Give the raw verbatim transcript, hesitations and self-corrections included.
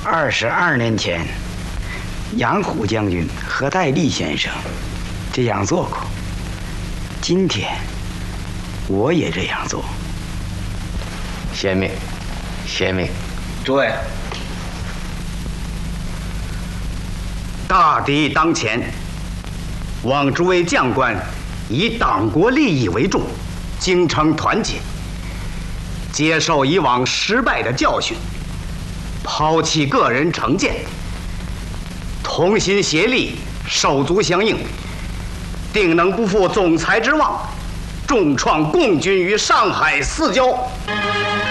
二十二年前，杨虎将军和戴笠先生这样做过。今天，我也这样做。 遵命，遵命。 诸位，大敌当前，望诸位将官以党国利益为重，精诚团结，接受以往失败的教训，抛弃个人成见，同心协力，手足相应，定能不负总裁之望，重创共军于上海四郊。